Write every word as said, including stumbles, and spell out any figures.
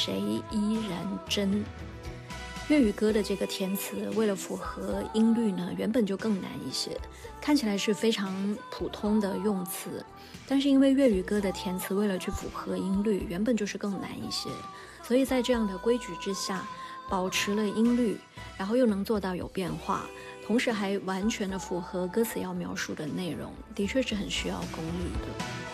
谁依然真。粤语歌的这个填词，为了符合音律呢，原本就更难一些，看起来是非常普通的用词，但是因为粤语歌的填词为了去符合音律，原本就是更难一些，所以在这样的规矩之下，保持了音律，然后又能做到有变化，同时还完全的符合歌词要描述的内容，的确是很需要功力的。